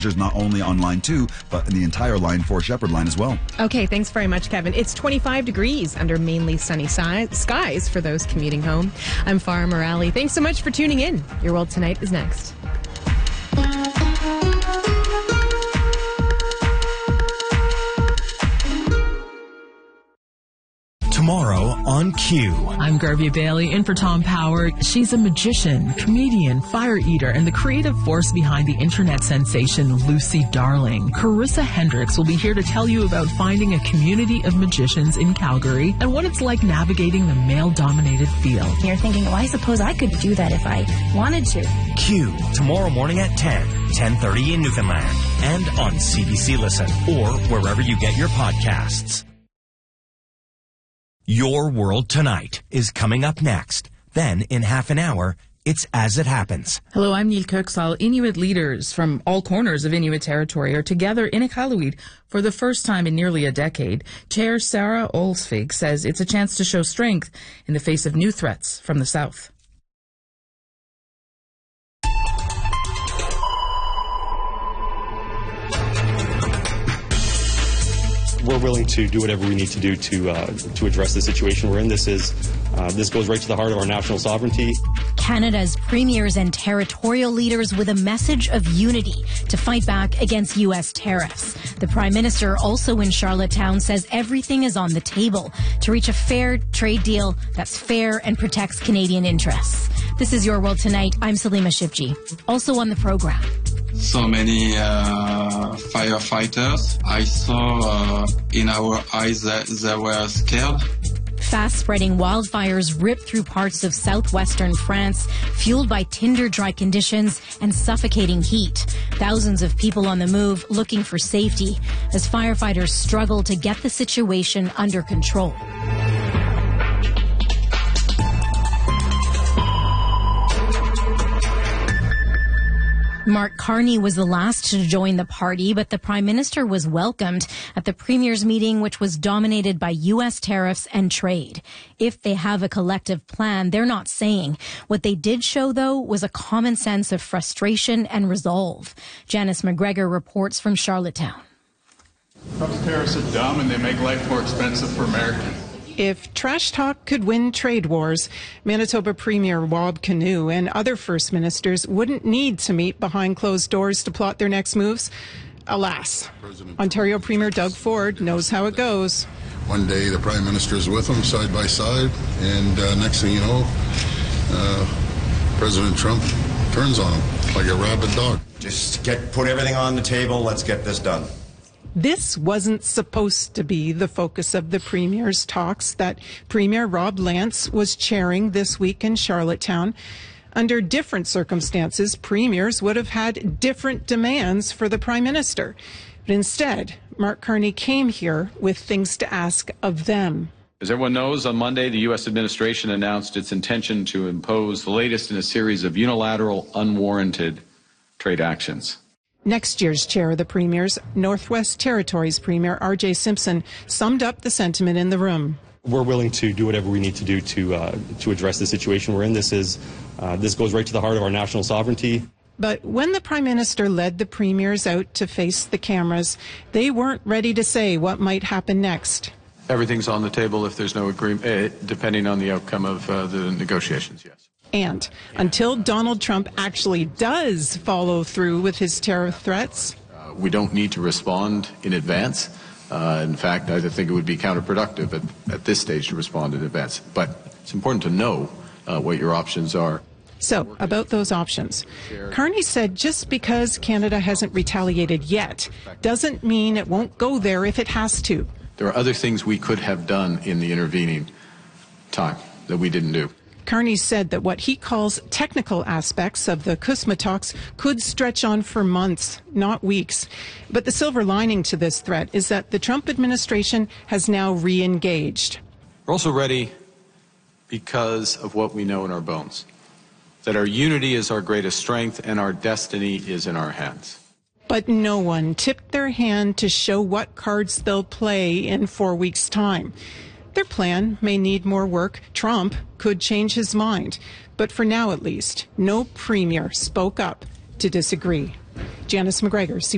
Not only on Line 2, but in the entire Line 4 Shepherd line as well. Okay, thanks very much, Kevin. It's 25 degrees under mainly sunny skies for those commuting home. I'm Farah Morale. Thanks so much for tuning in. Your World Tonight is next. Tomorrow on Q. I'm Garvia Bailey, in for Tom Power. She's a magician, comedian, fire eater, and the creative force behind the internet sensation Lucy Darling. Carissa Hendricks will be here to tell you about finding a community of magicians in Calgary and what it's like navigating the male-dominated field. You're thinking, well, I suppose I could do that if I wanted to. Q, tomorrow morning at 10:30 in Newfoundland, and on CBC Listen, or wherever you get your podcasts. Your World Tonight is coming up next. Then, in half an hour, it's As It Happens. Hello, I'm Neil Kirksall. Inuit leaders from all corners of Inuit territory are together in Iqaluit for the first time in nearly a decade. Chair Sarah Olsvig says it's a chance to show strength in the face of new threats from the south. We're willing to do whatever we need to do to address the situation we're in. This goes right to the heart of our national sovereignty. Canada's premiers and territorial leaders with a message of unity to fight back against U.S. tariffs. The Prime Minister, also in Charlottetown, says everything is on the table to reach a fair trade deal that's fair and protects Canadian interests. This is Your World Tonight. I'm Salima Shipji. Also on the program. So many firefighters. I saw in our eyes that they were scared. Fast-spreading wildfires ripped through parts of southwestern France, fueled by tinder-dry conditions and suffocating heat. Thousands of people on the move looking for safety as firefighters struggle to get the situation under control. Mark Carney was the last to join the party, but the Prime Minister was welcomed at the Premier's meeting, which was dominated by U.S. tariffs and trade. If they have a collective plan, they're not saying. What they did show, though, was a common sense of frustration and resolve. Janice McGregor reports from Charlottetown. Trump's tariffs are dumb and they make life more expensive for Americans. If trash talk could win trade wars, Manitoba Premier Rob Canoe and other First Ministers wouldn't need to meet behind closed doors to plot their next moves. Alas, Ontario Premier Doug Ford knows how it goes. One day the Prime Minister is with him side by side, and next thing you know, President Trump turns on him like a rabid dog. Just put everything on the table. Let's get this done. This wasn't supposed to be the focus of the Premier's talks that Premier Rob Lance was chairing this week in Charlottetown. Under different circumstances, premiers would have had different demands for the Prime Minister. But instead, Mark Carney came here with things to ask of them. As everyone knows, on Monday, the U.S. administration announced its intention to impose the latest in a series of unilateral, unwarranted trade actions. Next year's chair of the Premiers, Northwest Territories Premier R.J. Simpson, summed up the sentiment in the room. We're willing to do whatever we need to do to address the situation we're in. This goes right to the heart of our national sovereignty. But when the Prime Minister led the Premiers out to face the cameras, they weren't ready to say what might happen next. Everything's on the table if there's no agreement, depending on the outcome of the negotiations, yes. And until Donald Trump actually does follow through with his tariff threats, we don't need to respond in advance. In fact, I think it would be counterproductive at this stage to respond in advance. But it's important to know what your options are. So, about those options, Carney said just because Canada hasn't retaliated yet doesn't mean it won't go there if it has to. There are other things we could have done in the intervening time that we didn't do. Carney said that what he calls technical aspects of the CUSMA talks could stretch on for months, not weeks. But the silver lining to this threat is that the Trump administration has now re-engaged. We're also ready because of what we know in our bones, that our unity is our greatest strength and our destiny is in our hands. But no one tipped their hand to show what cards they'll play in 4 weeks' time. Their plan may need more work. Trump could change his mind. But for now, at least, no premier spoke up to disagree. Janice McGregor,